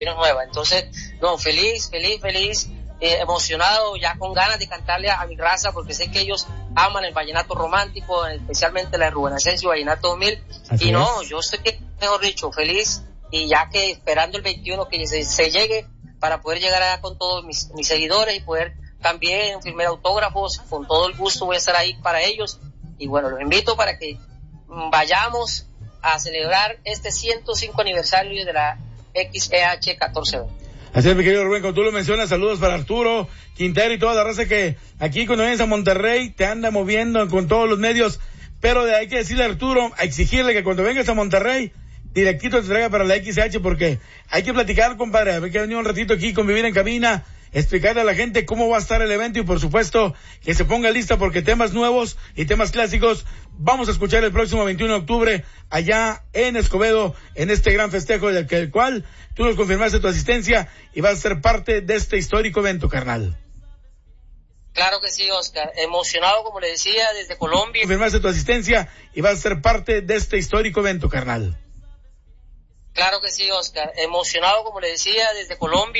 nueva. Entonces, no, feliz, emocionado, ya con ganas de cantarle a mi raza, porque sé que ellos aman el vallenato romántico, especialmente la de Rubén Asensio, Vallenato 2000. Así y no, yo estoy, mejor dicho, feliz, y ya que esperando el 21 que se llegue, para poder llegar allá con todos mis seguidores y poder también firmar autógrafos. Con todo el gusto voy a estar ahí para ellos. Y bueno, los invito para que vayamos a celebrar este 105 aniversario de la XEH 1420. Así es, mi querido Rubén, como tú lo mencionas, saludos para Arturo Quintero y toda la raza que aquí cuando vienes a Monterrey te anda moviendo con todos los medios, pero hay que decirle a Arturo, a exigirle que cuando vengas a Monterrey, directito te traiga para la XH, porque hay que platicar, compadre, hay que venir un ratito aquí, convivir en cabina, explicarle a la gente cómo va a estar el evento y por supuesto que se ponga lista porque temas nuevos y temas clásicos vamos a escuchar el próximo 21 de octubre allá en Escobedo, en este gran festejo del cual tú nos confirmaste tu asistencia y vas a ser parte de este histórico evento, carnal. Claro que sí, Oscar, emocionado como le decía desde Colombia. Confirmaste tu asistencia y vas a ser parte de este histórico evento, carnal. Claro que sí, Oscar, emocionado como le decía desde Colombia.